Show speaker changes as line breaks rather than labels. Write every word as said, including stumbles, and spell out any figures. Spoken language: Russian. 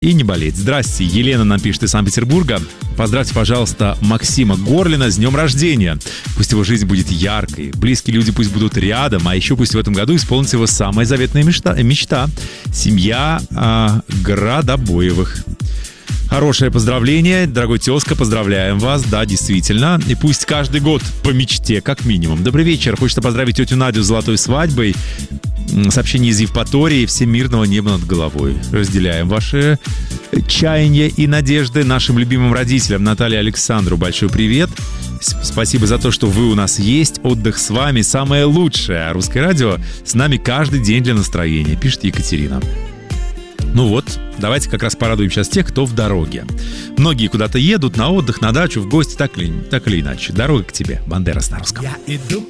и не болеть. Здрасте, Елена нам пишет из Санкт-Петербурга. Поздравьте, пожалуйста, Максима Горлина с днем рождения. Пусть его жизнь будет яркой, близкие люди пусть будут рядом, а еще пусть в этом году исполнится его самая заветная мечта. мечта. Семья а, Градобоевых. Хорошее поздравление, дорогой тезка, поздравляем вас, да, действительно. И пусть каждый год по мечте, как минимум. Добрый вечер, хочется поздравить тетю Надю с золотой свадьбой. Сообщение из Евпатории, всем мирного неба над головой. Разделяем ваши чаяния и надежды нашим любимым родителям. Наталье и Александру большой привет. Спасибо за то, что вы у нас есть. Отдых с вами самое лучшее. Русское радио с нами каждый день для настроения, пишет Екатерина. Ну вот, давайте как раз порадуем сейчас тех, кто в дороге. Многие куда-то едут на отдых, на дачу, в гости, так или, так или иначе. Дорога к тебе. Бандерас на русском.
Я иду